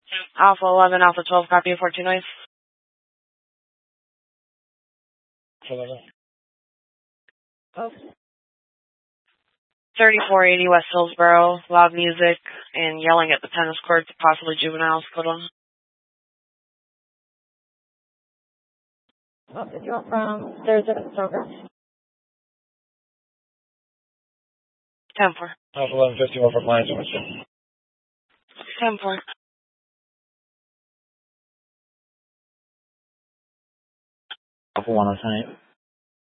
Alpha 11, Alpha 12, copy 429. 3480 West Hillsboro, loud music and yelling at the tennis court, possibly juveniles. Code on. If you want from Thursday to Stronger. 10-4. Alpha 1151 for clients. 10-4. Alpha 108.